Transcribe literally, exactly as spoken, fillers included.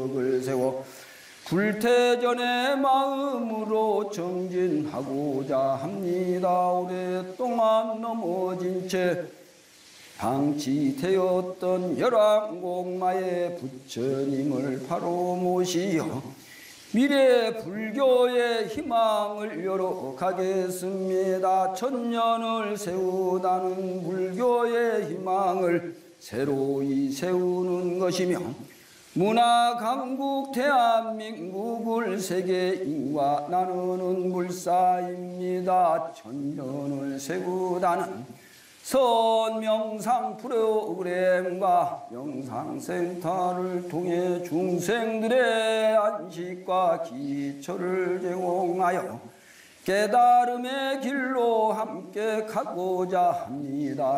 덕을 세워 불태전의 마음으로 정진하고자 합니다. 오랫동안 넘어진 채 방치되었던 열왕공마의 부처님을 바로 모시어 미래 불교의 희망을 열어가겠습니다. 천년을 세우다는 불교의 희망을 새로이 세우는 것이며 문화 강국 대한민국을 세계인과 나누는 물사입니다. 천년을 세우다는 선명상 프로그램과 영상센터를 통해 중생들의 안식과 기초를 제공하여 깨달음의 길로 함께 가고자 합니다.